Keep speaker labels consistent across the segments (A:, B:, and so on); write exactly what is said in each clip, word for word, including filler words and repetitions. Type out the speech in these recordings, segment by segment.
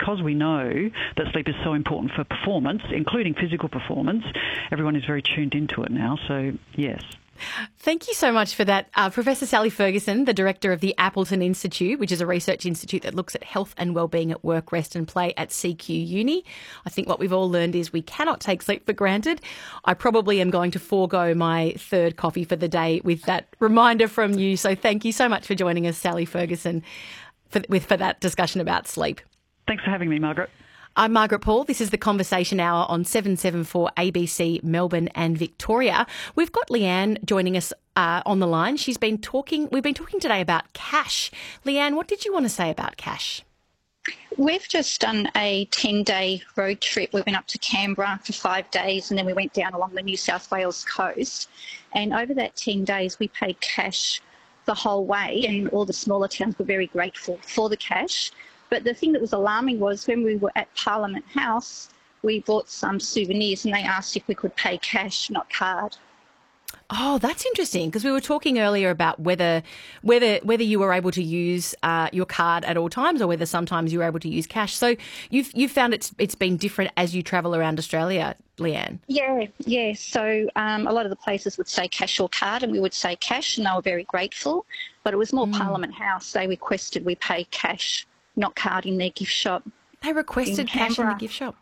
A: because we know that sleep is so important for performance, including physical performance, everyone is very tuned into it now. So, yes.
B: Thank you so much for that. Uh, Professor Sally Ferguson, the director of the Appleton Institute, which is a research institute that looks at health and wellbeing at work, rest and play at C Q Uni. I think what we've all learned is we cannot take sleep for granted. I probably am going to forego my third coffee for the day with that reminder from you. So thank you so much for joining us, Sally Ferguson, for, with, for that discussion about sleep.
A: Thanks for having me, Margaret.
B: I'm Margaret Paul. This is the Conversation Hour on seven seventy-four A B C Melbourne and Victoria. We've got Leanne joining us uh, on the line. She's been talking. We've been talking today about cash. Leanne, what did you want to say about cash?
C: We've just done a ten-day road trip. We went up to Canberra for five days and then we went down along the New South Wales coast. And over that ten days, we paid cash the whole way, and all the smaller towns were very grateful for the cash. But the thing that was alarming was when we were at Parliament House, we bought some souvenirs and they asked if we could pay cash, not card.
B: Oh, that's interesting, because we were talking earlier about whether whether whether you were able to use uh, your card at all times or whether sometimes you were able to use cash. So you've you've found it's it's been different as you travel around Australia, Leanne?
C: Yeah, yeah. So um, a lot of the places would say cash or card and we would say cash, and they were very grateful. But it was more mm. Parliament House. They requested we pay cash, not card, in their gift shop.
B: They requested cash in the gift shop.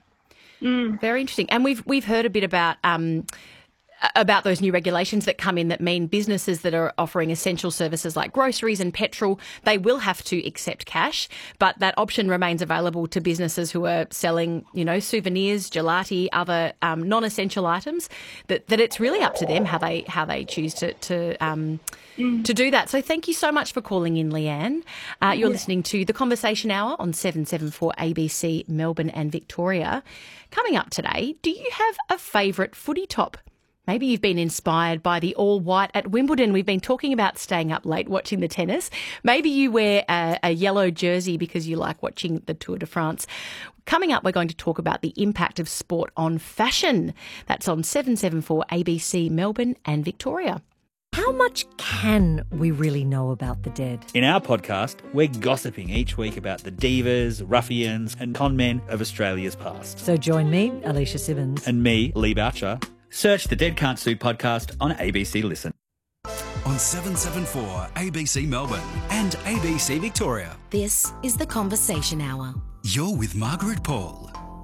C: Mm.
B: Very interesting. And we've we've heard a bit about um, about those new regulations that come in that mean businesses that are offering essential services like groceries and petrol, they will have to accept cash, but that option remains available to businesses who are selling, you know, souvenirs, gelati, other um, non-essential items. That that it's really up to them how they how they choose to to um, mm. to do that. So thank you so much for calling in, Leanne. Uh, you're yeah. listening to the Conversation Hour on seven seventy-four A B C Melbourne and Victoria. Coming up today, do you have a favourite footy top? Maybe you've been inspired by the all-white at Wimbledon. We've been talking about staying up late watching the tennis. Maybe you wear a, a yellow jersey because you like watching the Tour de France. Coming up, we're going to talk about the impact of sport on fashion. That's on seven seventy-four A B C Melbourne and Victoria.
D: How much can we really know about the dead?
E: In our podcast, we're gossiping each week about the divas, ruffians and con men of Australia's past.
D: So join me, Alicia Simmons.
E: And me, Lee Boucher. Search the Dead Can't Sue podcast on A B C Listen.
F: On seven seventy-four A B C Melbourne and A B C Victoria.
G: This is the Conversation Hour.
F: You're with Margaret Paul.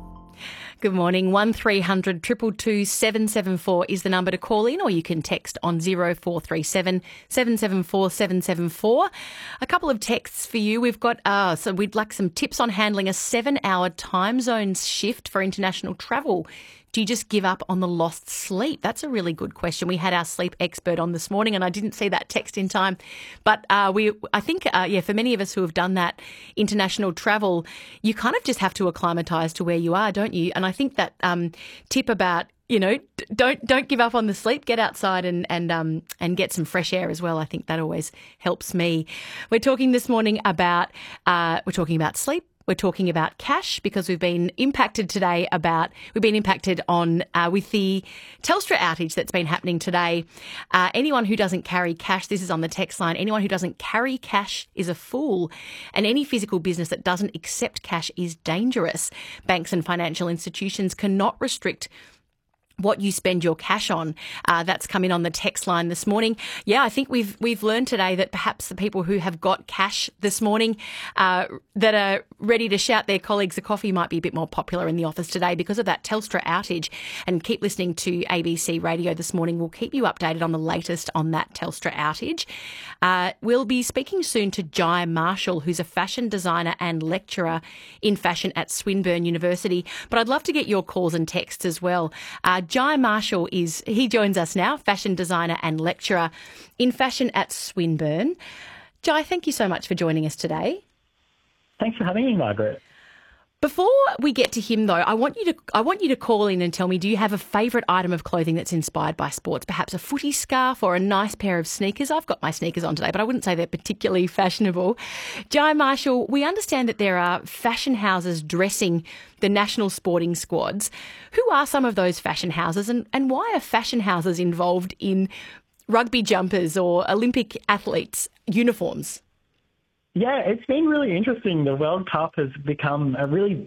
B: Good morning. one three hundred two two two seven seven four is the number to call in, or you can text on zero four three seven seven seven four seven seven four. A couple of texts for you. We've got, uh, so we'd like some tips on handling a seven-hour time zone shift for international travel. Do you just give up on the lost sleep? That's a really good question. We had our sleep expert on this morning and I didn't see that text in time. But uh, we, I think, uh, yeah, for many of us who have done that international travel, you kind of just have to acclimatise to where you are, don't you? And I think that um, tip about, you know, don't don't give up on the sleep. Get outside and and um and get some fresh air as well. I think that always helps me. We're talking this morning about uh, we're talking about sleep. We're talking about cash because we've been impacted today about, we've been impacted on uh, with the Telstra outage that's been happening today. Uh, anyone who doesn't carry cash, this is on the text line, anyone who doesn't carry cash is a fool, and any physical business that doesn't accept cash is dangerous. Banks and financial institutions cannot restrict what you spend your cash on. Uh, that's come in on the text line this morning. Yeah, I think we've we've learned today that perhaps the people who have got cash this morning uh, that are ready to shout their colleagues a coffee might be a bit more popular in the office today because of that Telstra outage. And keep listening to A B C Radio this morning. We'll keep you updated on the latest on that Telstra outage. Uh, we'll be speaking soon to Jai Marshall, who's a fashion designer and lecturer in fashion at Swinburne University. But I'd love to get your calls and texts as well. Uh, Jai Marshall is, he joins us now, fashion designer and lecturer in fashion at Swinburne. Jai, thank you so much for joining us today.
H: Thanks for having me, Margaret.
B: Before we get to him, though, I want you to I want you to call in and tell me, do you have a favourite item of clothing that's inspired by sports? Perhaps a footy scarf or a nice pair of sneakers? I've got my sneakers on today, but I wouldn't say they're particularly fashionable. Jai Marshall, we understand that there are fashion houses dressing the national sporting squads. Who are some of those fashion houses, and, and why are fashion houses involved in rugby jumpers or Olympic athletes' uniforms?
H: Yeah, it's been really interesting. The World Cup has become a really